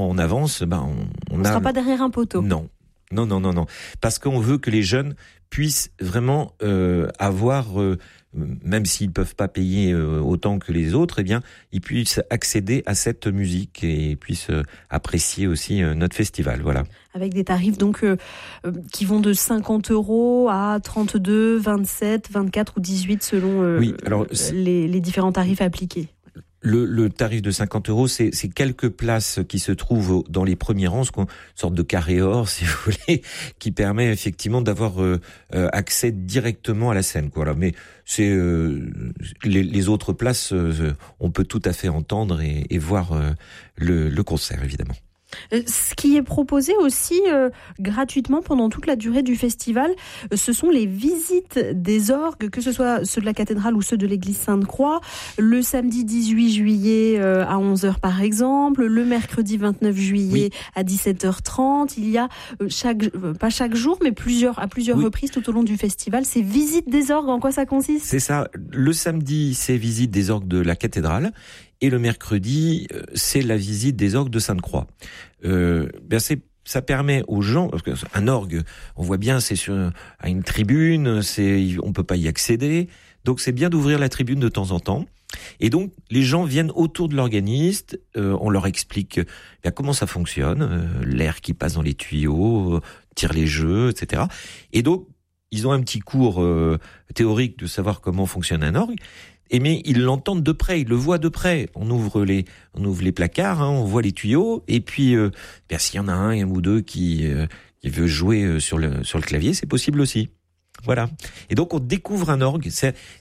on avance, on sera pas derrière un poteau. Non. Parce qu'on veut que les jeunes puissent vraiment avoir, même s'ils peuvent pas payer autant que les autres, ils puissent accéder à cette musique et puissent apprécier aussi notre festival. Voilà. Avec des tarifs donc qui vont de 50 € à 32, 27, 24 ou 18 selon les différents tarifs appliqués. Le tarif de 50 €, c'est quelques places qui se trouvent dans les premiers rangs, une sorte de carré or, si vous voulez, qui permet effectivement d'avoir accès directement à la scène, quoi. Mais c'est les autres places, on peut tout à fait entendre et voir le concert, évidemment. Ce qui est proposé aussi gratuitement pendant toute la durée du festival, ce sont les visites des orgues, que ce soit ceux de la cathédrale ou ceux de l'église Sainte-Croix, le samedi 18 juillet à 11h par exemple, le mercredi 29 juillet à 17h30. Il y a pas chaque jour, mais à plusieurs reprises tout au long du festival, ces visites des orgues. En quoi ça consiste ? C'est ça. Le samedi, c'est visite des orgues de la cathédrale. Et le mercredi, c'est la visite des orgues de Sainte-Croix. Ça permet aux gens, parce qu'un orgue, on voit bien, c'est à une tribune, on peut pas y accéder. Donc c'est bien d'ouvrir la tribune de temps en temps. Et donc les gens viennent autour de l'organiste, on leur explique comment ça fonctionne, l'air qui passe dans les tuyaux, tire les jeux, etc. Et donc ils ont un petit cours théorique de savoir comment fonctionne un orgue. Mais ils l'entendent de près, ils le voient de près. On ouvre les placards, on voit les tuyaux, et puis s'il y en a un ou deux qui veut jouer sur le clavier, c'est possible aussi. Voilà. Et donc on découvre un orgue.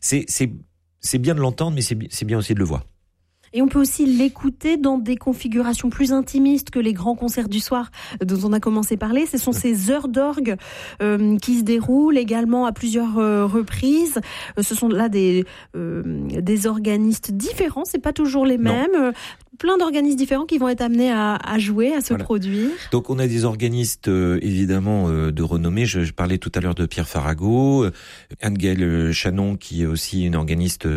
C'est bien de l'entendre, mais c'est bien aussi de le voir. Et on peut aussi l'écouter dans des configurations plus intimistes que les grands concerts du soir dont on a commencé à parler. Ce sont ces heures d'orgue qui se déroulent également à plusieurs reprises. Ce sont là des organistes différents, c'est pas toujours les mêmes. Plein d'organistes différents qui vont être amenés à jouer, à se produire. Donc on a des organistes évidemment de renommée. Je parlais tout à l'heure de Pierre Farago, Anne-Gaëlle Chanon qui est aussi une organiste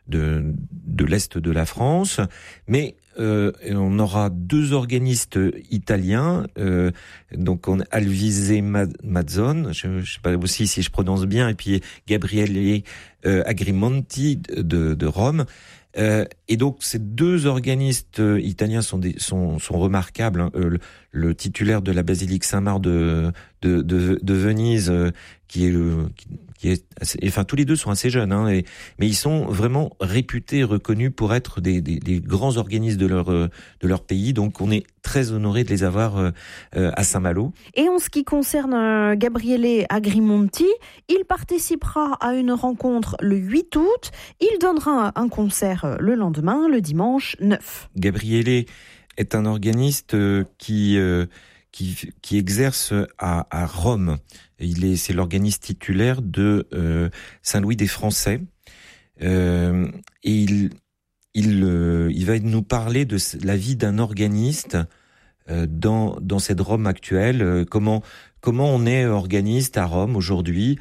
de l'Est de la France. Mais on aura deux organistes italiens, donc on Alvise Mazzon, je sais pas aussi si je prononce bien, et puis Gabriele Agrimonti de Rome. Et donc ces deux organistes italiens sont remarquables. Le titulaire de la basilique Saint-Marc de Venise, qui est enfin tous les deux sont assez jeunes, mais ils sont vraiment réputés, reconnus pour être des grands organistes de leur pays. Donc on est très honoré de les avoir à Saint-Malo. Et en ce qui concerne Gabriele Agrimonti, il participera à une rencontre le 8 août. Il donnera un concert le lendemain, le dimanche 9. Gabriele est un organiste qui exerce à Rome. C'est l'organiste titulaire de Saint-Louis des Français. Et il va nous parler de la vie d'un organiste dans cette Rome actuelle. Comment on est organiste à Rome aujourd'hui.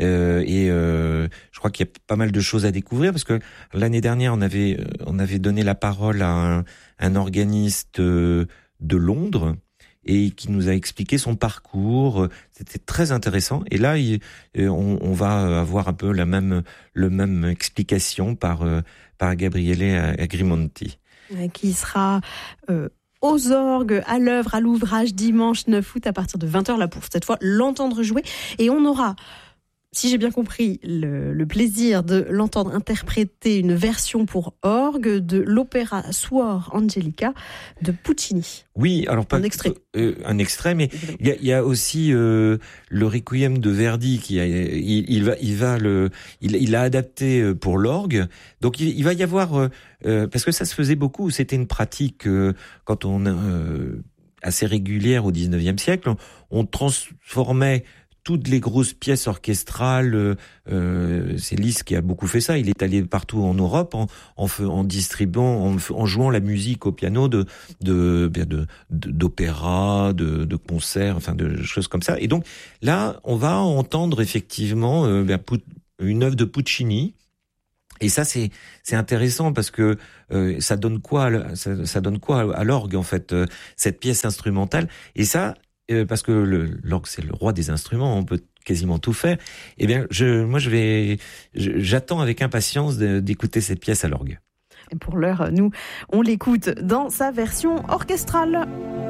Je crois qu'il y a pas mal de choses à découvrir, parce que l'année dernière on avait donné la parole à un organiste de Londres, et qui nous a expliqué son parcours. C'était très intéressant. Et là, on va avoir un peu la même explication par Gabriele Agrimonti. Qui sera aux orgues, à l'œuvre, à l'ouvrage, dimanche 9 août à partir de 20h, là pour cette fois l'entendre jouer. Et on aura, si j'ai bien compris, le plaisir de l'entendre interpréter une version pour orgue de l'opéra Suor Angelica de Puccini. Oui, alors pas un extrait, mais il y a aussi le Requiem de Verdi il a adapté pour l'orgue. Donc il va y avoir parce que ça se faisait beaucoup. C'était une pratique quand on assez régulière au 19e siècle. On transformait toutes les grosses pièces orchestrales, c'est Liszt qui a beaucoup fait ça. Il est allé partout en Europe en distribuant, en jouant la musique au piano d'opéra, de concerts, enfin de choses comme ça. Et donc là, on va entendre effectivement une œuvre de Puccini. Et ça c'est intéressant parce que ça donne quoi à l'orgue en fait, cette pièce instrumentale. Et ça parce que l'orgue c'est le roi des instruments, on peut quasiment tout faire. Eh bien j'attends avec impatience d'écouter cette pièce à l'orgue. Et pour l'heure, nous on l'écoute dans sa version orchestrale.